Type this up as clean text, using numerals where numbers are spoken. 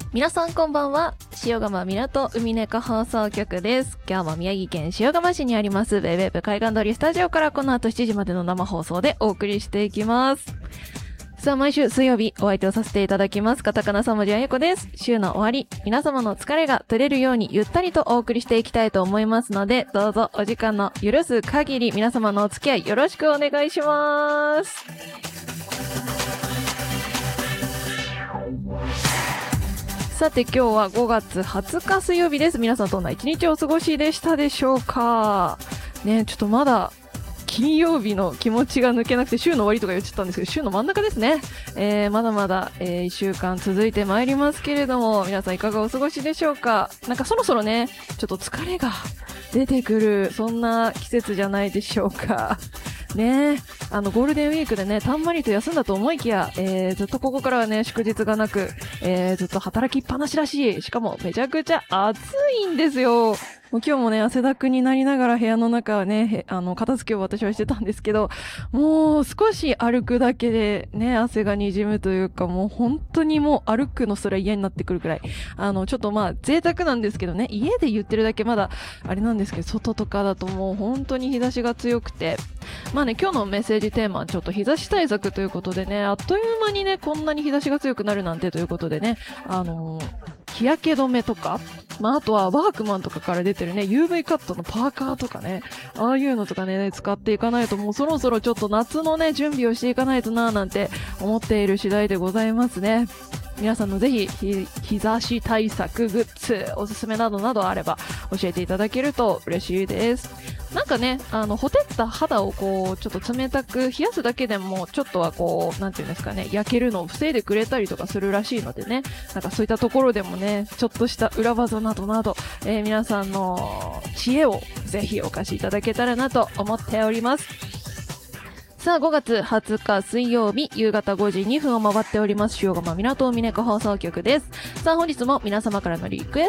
皆さんこんばんは。塩釜港海猫放送局です。今日も宮城県塩釜市にありますウェブウェブ海岸通りスタジオからこの後7時までの生放送でお送りしていきます。さあ、毎週水曜日お相手をさせていただきます。カタカナ3文字あやこです。週の終わり、皆様の疲れが取れるようにゆったりとお送りしていきたいと思いますので、どうぞお時間の許す限り皆様のお付き合いよろしくお願いします。さて今日は5月20日水曜日です。皆さんどんな一日をお過ごしでしたでしょうかね。ちょっとまだ金曜日の気持ちが抜けなくて週の終わりとか言っちゃったんですけど、週の真ん中ですね。まだまだ、1週間続いてまいりますけれども、皆さんいかがお過ごしでしょうか。なんかそろそろね、ちょっと疲れが出てくる、そんな季節じゃないでしょうか。ねゴールデンウィークでね、たんまりと休んだと思いきや、ずっとここからはね、祝日がなく、ずっと働きっぱなしらしい。しかもめちゃくちゃ暑いんですよ。もう今日もね、汗だくになりながら部屋の中はね、片付けを私はしてたんですけど、もう少し歩くだけでね、汗が滲むというか、もう本当にもう歩くのすら嫌になってくるくらい。ちょっとまあ、贅沢なんですけどね、家で言ってるだけまだ、あれなんですけど、外とかだともう本当に日差しが強くて、まあね、今日のメッセージテーマはちょっと日差し対策ということでね、あっという間にね、こんなに日差しが強くなるなんてということでね、日焼け止めとか、まあ、あとはワークマンとかから出てるね、UV カットのパーカーとかね、ああいうのとかね、使っていかないともうそろそろちょっと夏のね、準備をしていかないとなぁなんて思っている次第でございますね。皆さんのぜひ日差し対策グッズ、おすすめなどなどあれば教えていただけると嬉しいです。なんかね、ほてった肌をこう、ちょっと冷たく冷やすだけでも、ちょっとはこう、なんていうんですかね、焼けるのを防いでくれたりとかするらしいのでね、なんかそういったところでもね、ちょっとした裏技などなど、皆さんの知恵をぜひお貸しいただけたらなと思っております。さあ、5月20日水曜日、夕方5時2分を回っております。塩釜港海猫放送局です。さあ、本日も皆様からのリクエスト